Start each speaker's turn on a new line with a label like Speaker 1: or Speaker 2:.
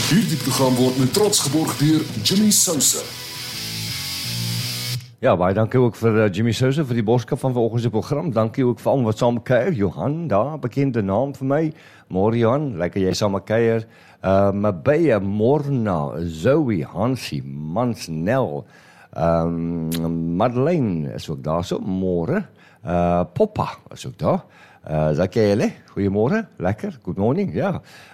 Speaker 1: Hierdie program word met trots geborg deur Jimmy Sousa.
Speaker 2: Ja, baie dankie ook vir Jimmy Sousa vir die boodskap van vanoggend se program. Dankie ook vir almal wat saam kuier. Johan, daar, bekende naam vir my. Môre Johan, lekker jy saam kuier. Mabeye, Morna, Zoe, Hansie, Mansnel, Madeleine is ook daar so, môre. Poppa is ook daar. Zakele, goeiemôre, lekker, good morning, ja.